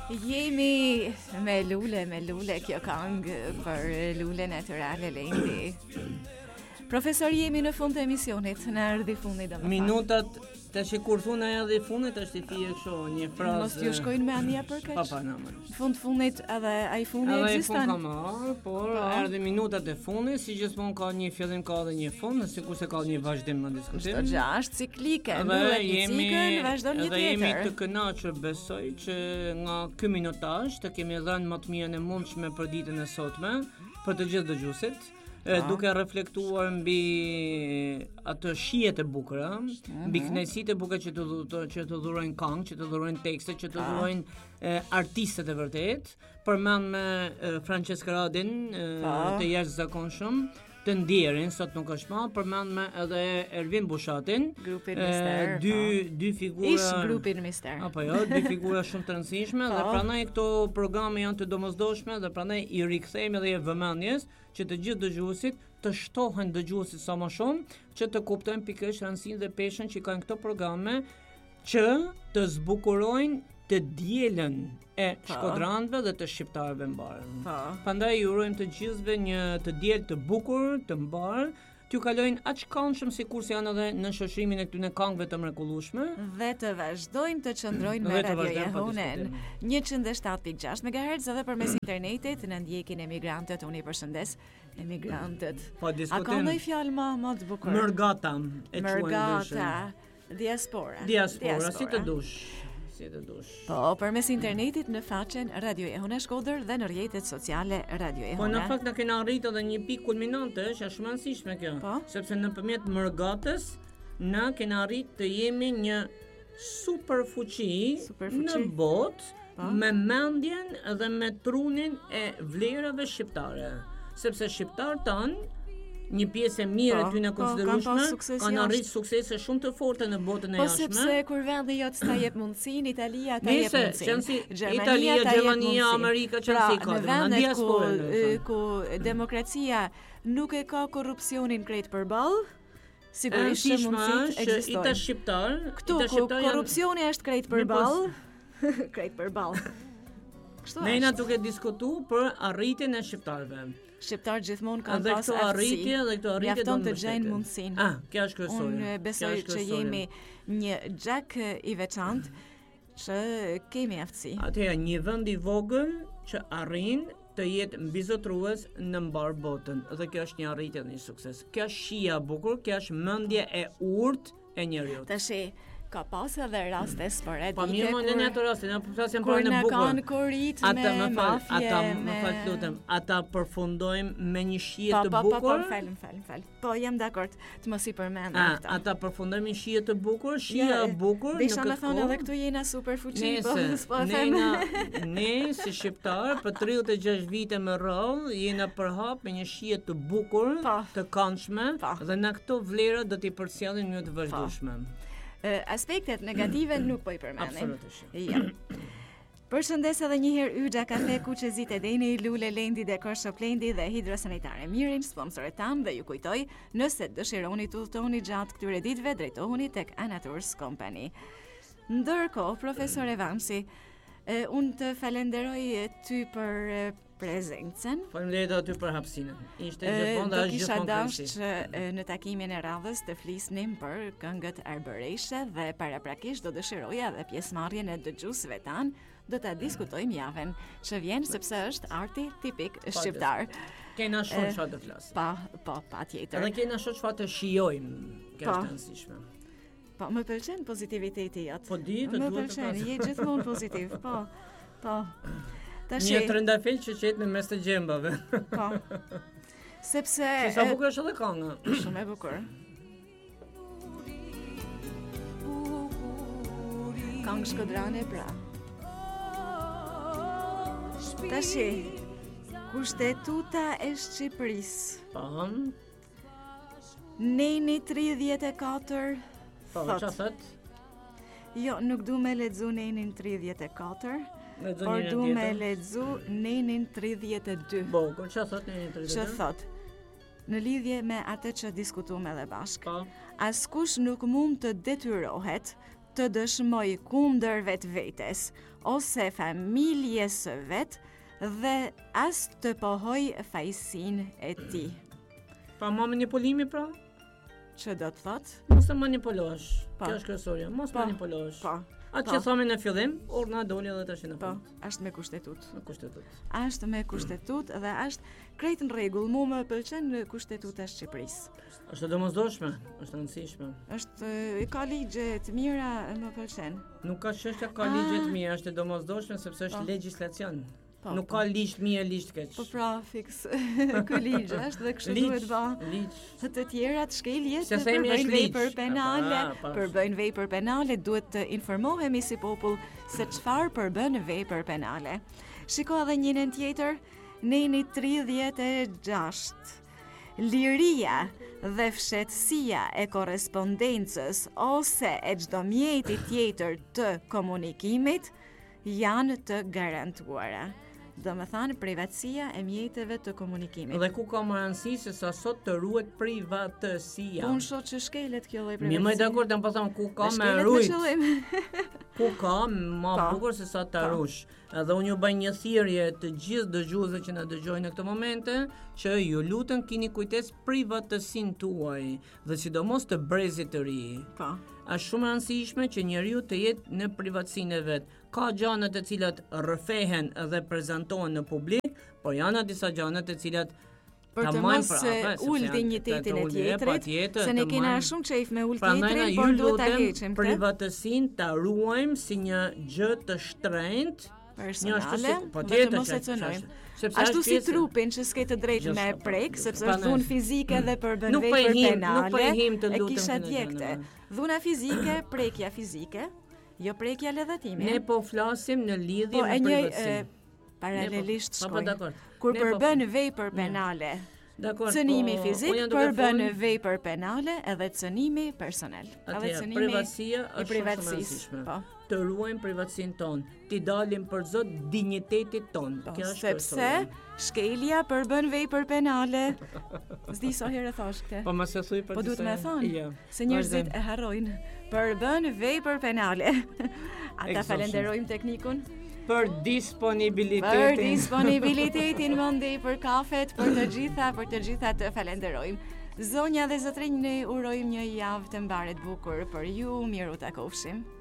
Jemi me Lule kjo këngë për Lule Naturale Lendi. Profesor, jemi në fund të emisionit, në erdhi fundi domethënë. Minutat tash kur thuna ja dhe fundit është i thirrë kështu një frazë. Mos ju shkojnë me ania për kaq. Pa, Fundit edhe ai fundi ekziston. Por erdhi minutat e fundit, si gjithmonë ka një fillim, ka edhe një fund, sikurse ka një vazhdim në diskutim. Çdo gjë është ciklike, mbyllet një cikël, vazhdon një tjetër. Jemi të kënaqur, besoj që nga ky minutazh të kemi dhënë më të mirën e mundshme për ditën e sotme, për të gjithë dëgjuesit. Duke reflektuar mbi atë shijet e bukura, mbi kënaqësitë e bukura që të dhurojnë këngë, që të dhurojnë tekste, që të dhurojnë artistët e vërtet, përmend me Francesca Radin, të jashtëzakonshëm, të ndjerin, sot nuk është më, përmend me edhe Ervin Bushatin, grupin Mister. Dy figura. Ish grupin Mister. Apo jo, dy figura shumë të rëndësishme dhe prandaj këto programe janë të domosdoshme dhe prandaj i rikthejmë edhe vëmendjes që të gjithë dëgjuesit të shtohen dëgjuesit sa më shumë, që të kuptojnë pikërisht rëndësinë dhe peshën që kanë këto programe që të zbukurojnë të dielën e shkodranëve dhe të shqiptarëve mbar. Prandaj ju urojmë të gjithëve një të diel të bukur, të mbar, t'ju kalojnë aq këndshëm sikurse janë edhe në shoqërimin e këtyre këngëve të mrekullueshme dhe të vazhdojnë të qëndrojnë me Radio Jehonen 107.6 MHz edhe përmes internetit në ndjekin emigrantët. Unë i përshëndes emigrantët. A ka ndonjë fjalë më të bukur? Mërgata, diaspora, si të dush. Po, përmes internetit në faqen Radio Jehona Shkodër dhe në rrjetet sociale Radio Jehona. Po në fakt na kena arritur edhe një pikë kulminante, është shumë e rëndësishme kjo, sepse nëpërmjet mërgatës na kena arritur të jemi një super fuqi në botë me mendjen dhe me trunin e vlerave shqiptare, sepse shqiptarët tanë një pjesë e mirë e tyre konsiderueshme kanë arritur suksese shumë të forta në botën e jashtme. Po sepse kur vendi jot ta jep mundsinë, Italia ta jep mundsinë. Italia, Gjermania, Amerika çansi ka në diasporë. Ku demokracia nuk e ka korrupsionin krejt përballë, sigurisht që mundësitë ekzistojnë. Ita shqiptar, këtu ku korrupsioni është krejt përballë, krejt përballë. Kështu ne jena duke diskutuar për arritjen e shqiptarëve. Shqiptar gjithmonë kanë pas arritje dhe këto arritje do të gjejnë mundsinë. Kjo është kryesore. Unë besoj që jemi një xhak i veçantë që kemi aftësi. Atëherë një vend i vogël që arrin të jetë mbizotrues në mbar botën. Dhe kjo është një arritje dhe një sukses. Kjo është shija e bukur, kjo është mendje e urtë e njeriut. Tash ka pas edhe raste sporadike. Po mirë, në ato raste, na flasim për në bukur. Kanë korrit me mafje. Më fal lutem, ata përfundojmë me një shije të bukur. Fal. Po jam dakord, të mos i përmend këtë. Ata përfundojmë një shije të bukur, shija e bukur në këtë. Desha më thonë edhe këtu jena super fuqi, po ne si shqiptar për 36 vite me radhë jena përhap me një shije të bukur, të këndshme dhe na këto vlera do t'i përcjellim në të vazhdueshme. Aspektet negative nuk po i përmendim. Absolutisht. Përshëndes edhe një herë Yxha Kafe, Kuqezit e Deni, Lule Lendi, Dekor Shop Lendi dhe Hidrosanitare Mirin, sponsorët tanë, dhe ju kujtoj, nëse dëshironi të udhtoni gjatë këtyre ditëve, drejtohuni tek Anatours Company. Ndërkohë, profesor Evansi, unë të falenderoj ty për prezencën. Faleminderit aty për hapësinën. Ishte gjithmonë dhe është gjithmonë dashur në takimin e radhës të flisnim për këngët arbëreshe dhe paraprakisht do dëshiroja dhe pjesëmarrjen e dëgjuesve tan do ta diskutojmë javën që vjen sepse është arti tipik shqiptar. Kena shumë çfarë të flasim. Patjetër. Edhe kena shumë çfarë të shijojmë, kjo është e rëndësishme. Po, më pëlqen pozitiviteti jot. Po di, të duhet të pëlqen, je gjithmonë pozitiv. Po. Një trëndafil që qetë në mes të gjembave. Po. Sepse sa bukur është edhe kënga. Shumë e bukur. Këngë shkodrane pra. Tashi, kushtetuta e Shqipërisë. Po. Neni 34 thot. Jo, nuk du me lexu Nenin 34. Por du me lexu Nenin 32. Bukur, çfarë thot Nenin 32? Që thot, në lidhje me atë që diskutuam edhe bashkë, askush nuk mund të detyrohet të dëshmoj kundër vetvetes ose familjes së vet dhe as të pohoj fajsin e tij. Pa më manipulimi pra? Që do të thotë? Mos të manipulosh. Po. Kjo është kryesorja. Mos manipulosh. Po. Atë që thamë në fillim, urna doli edhe tash në fund. Është me kushtetut. Me kushtetut. Është me kushtetut dhe është krejt në rregull. Mu më pëlqen kushtetuta e Shqipërisë. Është domosdoshme, është rëndësishme. Është ka ligje të mira, më pëlqen. Nuk ka çështje ka ligje të mira, është domosdoshme sepse është legjislacion. Po, Nuk ka ligj të mirë, ligj të keq. Po pra, fiks. Ky ligj është dhe kështu duhet bë. Ligj. Të tjera të shkeljet Se themi është ligj. vepër penale, Pa. përbëjnë vepër penale, duhet të informohemi si popull se çfarë përbën vepër penale. Shiko edhe njërin tjetër, Neni 36. Liria dhe fshehtësia e korrespondencës ose e çdo mjeti tjetër të komunikimit janë të garantuara. Do me thanë privatësia e mjeteve të komunikimit. Dhe ku ka më rëndësi se sa sot të ruhet privatësia. Unë shoh që shkelet kjo lloj Mi privatësie. më dakord, po them ku ka më Shkelet me rujt. qëllim. Ku ka më Po. bukur se sa ta Po. rush. Edhe unë ju bëj një thirrje të gjithë dëgjuesve që na dëgjojnë në këtë moment, që ju lutem keni kujdes privatësinë tuaj dhe sidomos të brezit të ri. Po. Është shumë e rëndësishme që njeriu të jetë në privatësinë e vet. Ka gjëra të cilat rrëfehen dhe prezantohen në publik, por janë disa gjëra të cilat Për ta të majmë mos ul dinjitetin e tjetrit, se ne kena shumë çejf me ul tjetrin, por duhet ta heqim këtë privatësinë ta ruajmë si një gjë të shtrenjtë, personale, po dhe të tjetër mos e cënojmë. sepse Ashtu është si pjesë- trupin që s'ke të drejtë me Gjithë, prek, po, sepse po, është dhunë fizike dhe përbën Nuk po vepër e him, penale, nuk po e him të e lutem kisha këto djegte. gjëra. Dhuna fizike, prekja fizike, jo prekja ledhatimi. Ne po flasim në lidhje Po me e një privatësinë. paralelisht Po, shkoj. dakord. Kur Ne po- përbën vepër penale, Dakord, cënimi po, fizik unë jam duke përbën folur- vepër penale edhe cënimi personal. Edhe Atëherë, cënimi privatësia i është shumë e privatësisë. rëndësishme. Po. Të ruajmë privatësinë tonë, t'i dalim për zot dinjitetit tonë. Po, Kjo është sepse kryesorja. shkelja përbën vepër penale. S'di sa herë thash këtë. Po mos e thuj për Po duhet me thonë, Jo. se njerëzit e harrojnë. Përbën vepër penale. Ata Exhaustion. falenderojmë teknikun Për për disponibilitetin. disponibilitetin mëndej për kafet, për të gjitha të falenderojmë. Zonja dhe zotrinj, ne urojmë një javë të mbaret bukur për ju, miru takofshim.